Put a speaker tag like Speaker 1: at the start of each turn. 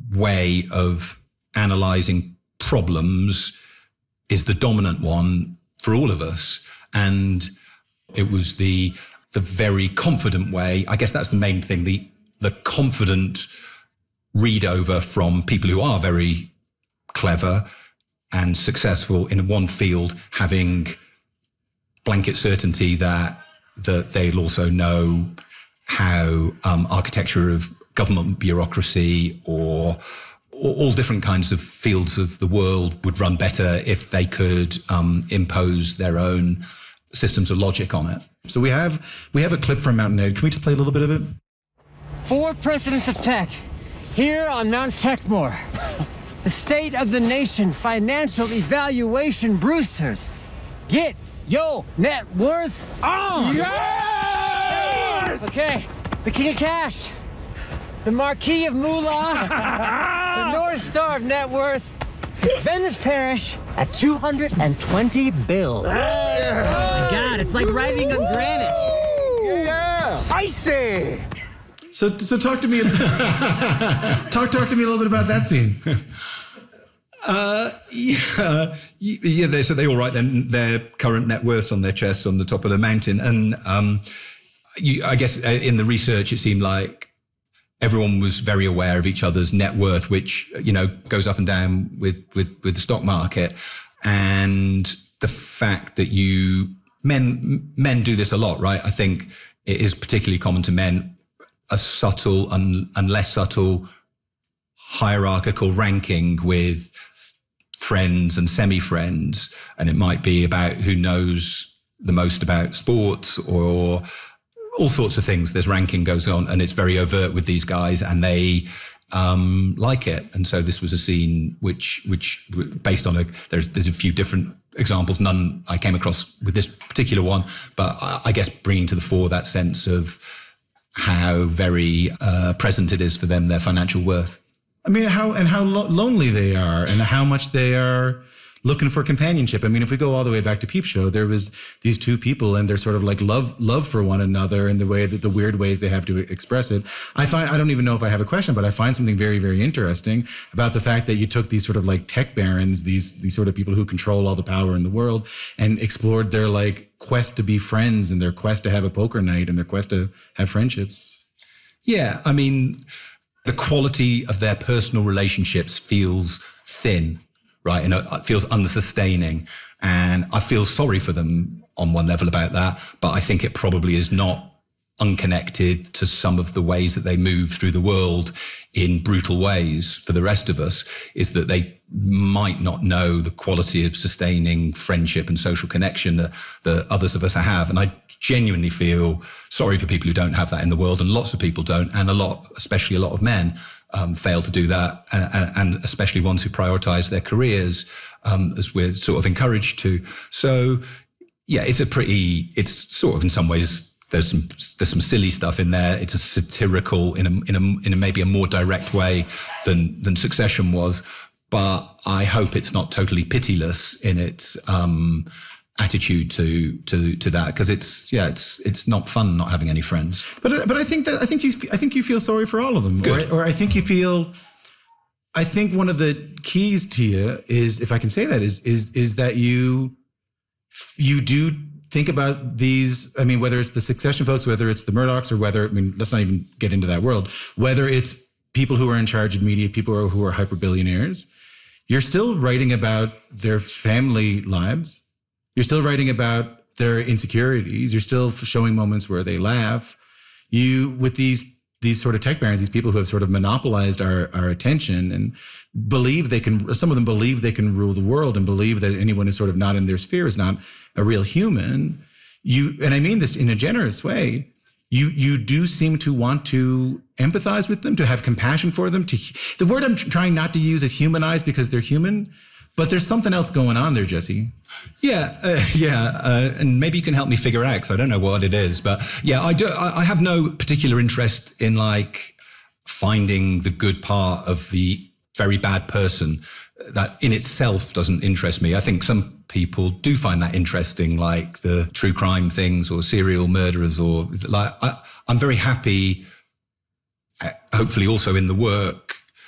Speaker 1: way of analysing problems is the dominant one for all of us. And it was the very confident way. I guess that's the main thing, the confident read over from people who are very clever and successful in one field, having blanket certainty that they'll also know how architecture of government bureaucracy or all different kinds of fields of the world would run better if they could impose their own systems of logic on it.
Speaker 2: So we have a clip from Mountain Ed. Can we just play a little bit of it?
Speaker 3: 4 presidents of tech here on Mount Techmore. The State of the Nation Financial Evaluation Brewsters. Get yo net worths on! Yes! Okay, the King of Cash, the Marquis of Moolah, the North Star of net worth, Venice Parish at 220 bills. Yeah. My God, it's like riding on granite.
Speaker 4: Yeah! Icy!
Speaker 2: So talk to me. talk to me a little bit about that scene.
Speaker 1: So they all write their current net worths on their chests on the top of the mountain, and I guess in the research it seemed like everyone was very aware of each other's net worth, which goes up and down with the stock market, and the fact that men do this a lot, right? I think it is particularly common to men. A subtle and less subtle hierarchical ranking with friends and semi-friends. And it might be about who knows the most about sports or all sorts of things. There's ranking goes on, and it's very overt with these guys, and they like it. And so this was a scene which based on there's a few different examples, none I came across with this particular one, but I guess bringing to the fore that sense of how very present it is for them, their financial worth.
Speaker 2: I mean, how lonely they are, and how much they are looking for companionship. I mean, if we go all the way back to Peep Show, there was these two people and their sort of like love for one another, and the weird ways they have to express it. I don't even know if I have a question, but I find something very, very interesting about the fact that you took these sort of like tech barons, these sort of people who control all the power in the world, and explored their like quest to be friends and their quest to have a poker night and their quest to have friendships.
Speaker 1: Yeah, I mean, the quality of their personal relationships feels thin, right? And it feels unsustaining. And I feel sorry for them on one level about that, but I think it probably is not unconnected to some of the ways that they move through the world in brutal ways for the rest of us, is that they might not know the quality of sustaining friendship and social connection that others of us have. And I genuinely feel sorry for people who don't have that in the world, and lots of people don't, and especially a lot of men fail to do that, and especially ones who prioritize their careers, as we're sort of encouraged to. So yeah, it's sort of in some ways, there's some silly stuff in there. It's a satirical in a maybe a more direct way than Succession was, but I hope it's not totally pitiless in its attitude to that, because it's not fun not having any friends.
Speaker 2: But I think you feel sorry for all of them, or I think you feel. I think one of the keys to you is, if I can say that, is that you do think about these. I mean, whether it's the Succession folks, whether it's the Murdochs, or let's not even get into that world. Whether it's people who are in charge of media, people who are hyper billionaires, you're still writing about their family lives. You're still writing about their insecurities. You're still showing moments where they laugh. With these sort of tech barons, these people who have sort of monopolized our attention and some of them believe they can rule the world, and believe that anyone who's sort of not in their sphere is not a real human. And I mean this in a generous way, you do seem to want to empathize with them, to have compassion for them. The word I'm trying not to use is humanize, because they're human. But there's something else going on there, Jesse.
Speaker 1: Yeah, and maybe you can help me figure out, because I don't know what it is. But yeah, I have no particular interest in like finding the good part of the very bad person. That in itself doesn't interest me. I think some people do find that interesting, like the true crime things or serial murderers, or like I'm very happy, hopefully also in the work,